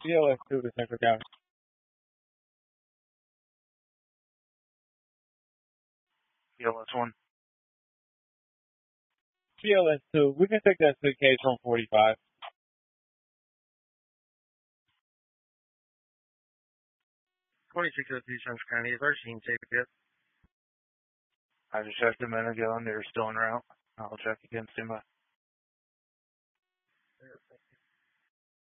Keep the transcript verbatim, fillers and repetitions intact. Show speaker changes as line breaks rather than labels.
C L S two to Central County.
C L S one.
C L S two. We can take that suitcase from forty-five.
twenty-six oh two Central County. Is our scene safe yet? I just checked a minute ago and they're still en route. I'll check again soon.